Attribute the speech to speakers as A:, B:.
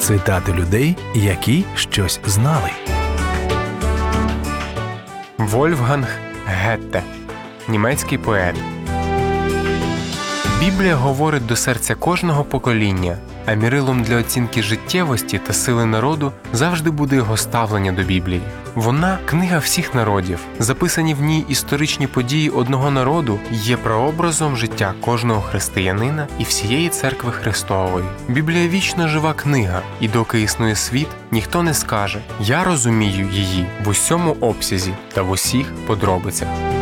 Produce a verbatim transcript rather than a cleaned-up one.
A: Цитати людей, які щось знали.
B: Вольфганг Гетте, німецький поет. Біблія говорить до серця кожного покоління, а мірилом для оцінки життєвості та сили народу завжди буде його ставлення до Біблії. Вона – книга всіх народів. Записані в ній історичні події одного народу є прообразом життя кожного християнина і всієї церкви Христової. Біблія – вічно жива книга, і доки існує світ, ніхто не скаже «Я розумію її в усьому обсязі та в усіх подробицях».